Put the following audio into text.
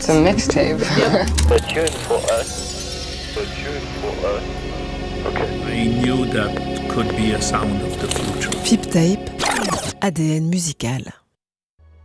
It's a mixtape. A tune for us. A tune for us. Okay. I knew that could be a sound of the future. FIP Tape, ADN musical.